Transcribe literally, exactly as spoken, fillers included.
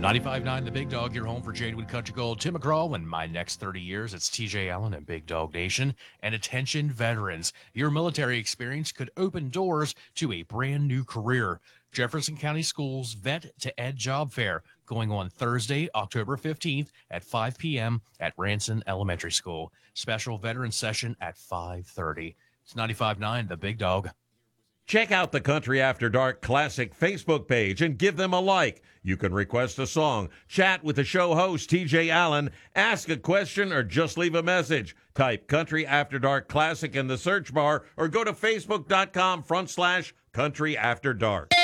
ninety-five point nine The Big Dog, your home for Jadewood Country Gold. Tim McCraw, and my next thirty years, it's T J Allen and Big Dog Nation. And attention veterans, your military experience could open doors to a brand new career. Jefferson County Schools Vet to Ed Job Fair going on Thursday, October fifteenth at five p.m. at Ranson Elementary School. Special veteran session at five thirty. It's ninety-five point nine The Big Dog. Check out the Country After Dark Classic Facebook page and give them a like. You can request a song, chat with the show host, T J Allen, ask a question, or just leave a message. Type Country After Dark Classic in the search bar or go to facebook.com front slash Country After Dark.